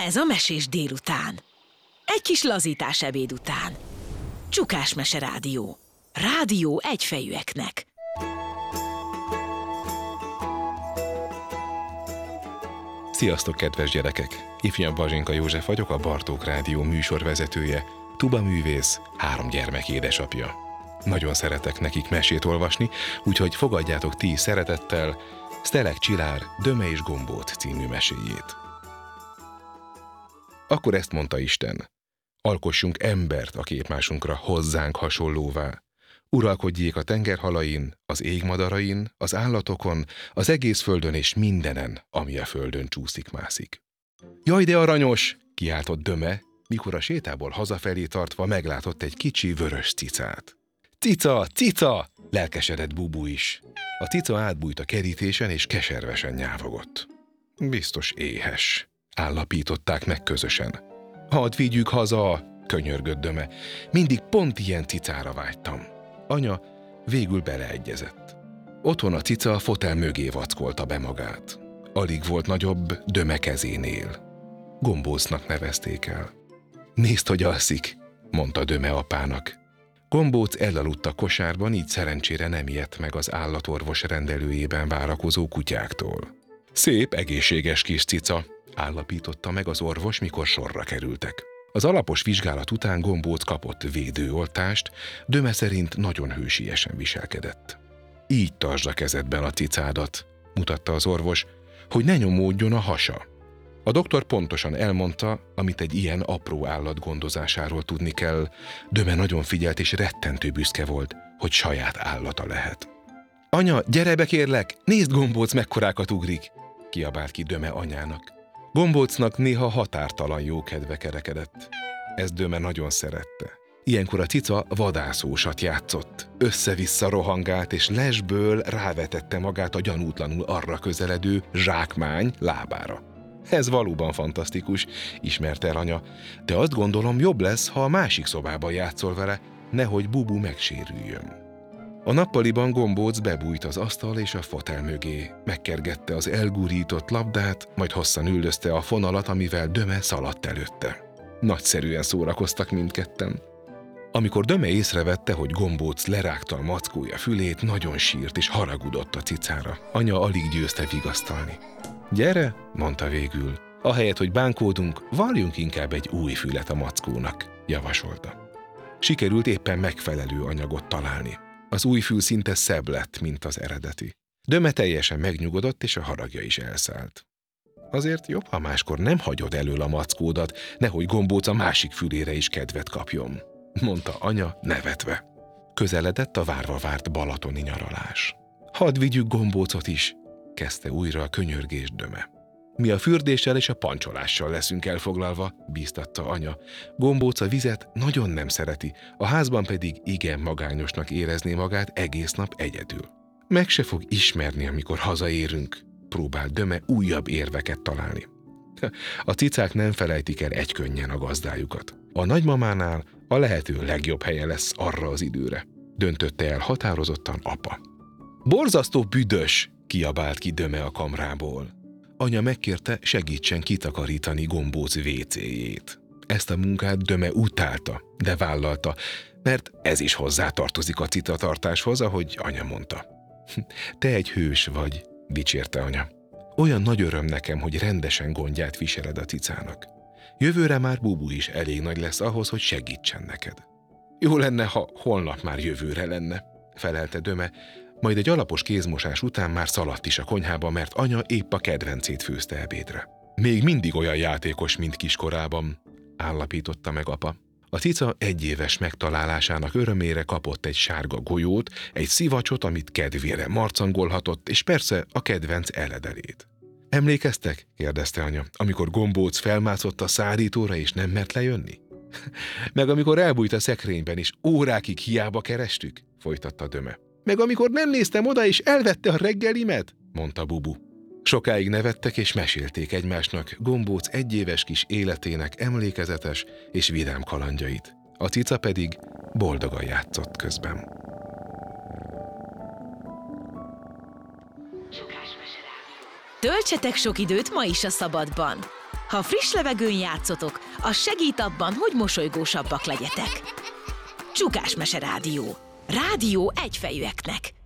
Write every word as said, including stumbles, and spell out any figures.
Ez a mesés délután. Egy kis lazítás ebéd után. Csukás Mese Rádió. Rádió egyfejűeknek. Sziasztok, kedves gyerekek! Ifjabb Bazsinka József vagyok, a Bartók Rádió műsorvezetője, tubaművész, három gyermek édesapja. Nagyon szeretek nekik mesét olvasni, úgyhogy fogadjátok ti is szeretettel Sztelek Csillár Döme és Gombóc című meséjét. Akkor ezt mondta Isten: alkossunk embert a képmásunkra, hozzánk hasonlóvá. Uralkodjék a tengerhalain, az égmadarain, az állatokon, az egész földön és mindenen, ami a földön csúszik-mászik. Jaj, de aranyos! Kiáltott Döme, mikor a sétából hazafelé tartva meglátott egy kicsi vörös cicát. Cica, cica! Lelkesedett Bubu is. A cica átbújt a kerítésen és keservesen nyávogott. Biztos éhes, állapították meg közösen. Hadd vigyük haza, könyörgött Döme. Mindig pont ilyen cicára vágytam. Anya végül beleegyezett. Otthon a cica a fotel mögé vackolta be magát. Alig volt nagyobb Döme kezénél. Gombócnak nevezték el. Nézd, hogy alszik, mondta Döme apának. Gombóc elaludt a kosárban, így szerencsére nem ijedt meg az állatorvos rendelőjében várakozó kutyáktól. Szép, egészséges kis cica, állapította meg az orvos, mikor sorra kerültek. Az alapos vizsgálat után Gombóc kapott védőoltást, Döme szerint nagyon hősiesen viselkedett. Így tartsd a kezedben a cicádat, mutatta az orvos, hogy ne nyomódjon a hasa. A doktor pontosan elmondta, amit egy ilyen apró állat gondozásáról tudni kell. Döme nagyon figyelt és rettentő büszke volt, hogy saját állata lehet. Anya, gyere be kérlek, nézd, Gombóc mekkorákat ugrik, kiabált ki Döme anyának. Gombócnak néha határtalan jó kedve kerekedett. Ezt Döme nagyon szerette. Ilyenkor a cica vadászósat játszott. Össze-vissza rohangált, és lesből rávetette magát a gyanútlanul arra közeledő zsákmány lábára. Ez valóban fantasztikus, ismerte el anya, de azt gondolom, jobb lesz, ha a másik szobában játszol vele, nehogy Bubu megsérüljön. A nappaliban Gombóc bebújt az asztal és a fotel mögé, megkergette az elgurított labdát, majd hosszan üldözte a fonalat, amivel Döme szaladt előtte. Nagyszerűen szórakoztak mindketten. Amikor Döme észrevette, hogy Gombóc lerágta a mackója fülét, nagyon sírt és haragudott a cicára. Anya alig győzte vigasztalni. Gyere, mondta végül, ahelyett, hogy bánkódunk, varjunk inkább egy új fület a mackónak, javasolta. Sikerült éppen megfelelő anyagot találni. Az új fül szinte szebb lett, mint az eredeti. Döme teljesen megnyugodott, és a haragja is elszállt. Azért jobb, ha máskor nem hagyod elől a mackódat, nehogy Gombóc a másik fülére is kedvet kapjon, mondta anya nevetve. Közeledett a várva várt balatoni nyaralás. Hadd vigyük Gombócot is, kezdte újra a könyörgés Döme. Mi a fürdéssel és a pancsolással leszünk elfoglalva, bíztatta anya. Gombóc a vizet nagyon nem szereti, a házban pedig igen magányosnak érezné magát egész nap egyedül. Meg se fog ismerni, amikor hazaérünk, próbált Döme újabb érveket találni. A cicák nem felejtik el egykönnyen a gazdájukat. A nagymamánál a lehető legjobb helye lesz arra az időre, döntötte el határozottan apa. Borzasztó büdös, kiabált ki Döme a kamrából. Anya megkérte, segítsen kitakarítani Gombóc vécéjét. Ezt a munkát Döme utálta, de vállalta, mert ez is hozzátartozik a cicatartáshoz, ahogy anya mondta. Te egy hős vagy, dicsérte anya. Olyan nagy öröm nekem, hogy rendesen gondját viseled a cicának. Jövőre már Bubu is elég nagy lesz ahhoz, hogy segítsen neked. Jó lenne, ha holnap már jövőre lenne, felelte Döme, majd egy alapos kézmosás után már szaladt is a konyhába, mert anya épp a kedvencét főzte ebédre. Még mindig olyan játékos, mint kiskorában, állapította meg apa. A cica egyéves megtalálásának örömére kapott egy sárga golyót, egy szivacsot, amit kedvére marcangolhatott, és persze a kedvenc eledelét. Emlékeztek? kérdezte anya, amikor Gombóc felmászott a szárítóra és nem mert lejönni? Meg amikor elbújt a szekrényben, és órákig hiába kerestük? Folytatta Döme. Meg amikor nem néztem oda, és elvette a reggelimet? Mondta Bubu. Sokáig nevettek és mesélték egymásnak Gombóc egyéves kis életének emlékezetes és vidám kalandjait. A cica pedig boldogan játszott közben. Töltsetek sok időt ma is a szabadban. Ha friss levegőn játszotok, az segít abban, hogy mosolygósabbak legyetek. Csukás Mese Rádió. Rádió egyfejűeknek.